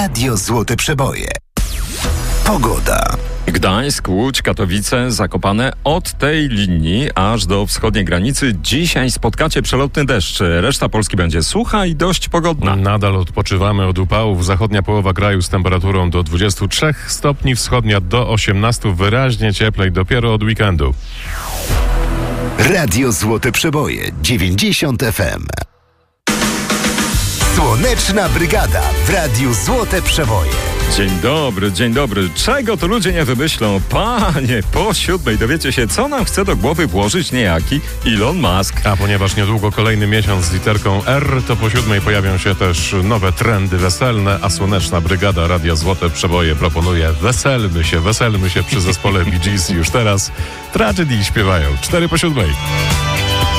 Radio Złote Przeboje. Pogoda. Gdańsk, Łódź, Katowice, Zakopane. Od tej linii aż do wschodniej granicy dzisiaj spotkacie przelotny deszcz. Reszta Polski będzie sucha i dość pogodna. Nadal odpoczywamy od upałów. Zachodnia połowa kraju z temperaturą do 23 stopni, wschodnia do 18, wyraźnie cieplej dopiero od weekendu. Radio Złote Przeboje 90 FM. Słoneczna Brygada w Radiu Złote Przeboje. Dzień dobry. Czego to ludzie nie wymyślą? Panie, po 7 dowiecie się, co nam chce do głowy włożyć niejaki Elon Musk. A ponieważ niedługo kolejny miesiąc z literką R, to po 7 pojawią się też nowe trendy weselne, a Słoneczna Brygada Radia Złote Przeboje proponuje weselmy się przy zespole Bee Gees już teraz. Tragedy śpiewają 4 po 7.